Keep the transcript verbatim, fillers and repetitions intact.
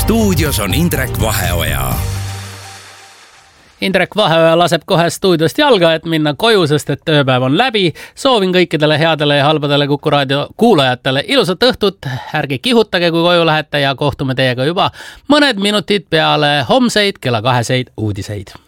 stuudios on Indrek Vaheoja. Indrek Vaheoja laseb kohe stuudiost jalga, et minna koju, sest et tööpäev on läbi. Soovin kõikidele headele ja halbadele Kuku raadio kuulajatele ilusat õhtut. Ärge kihutage, kui koju lähete ja kohtume teiega juba mõned minutid peale homseid kella kaheseid uudiseid.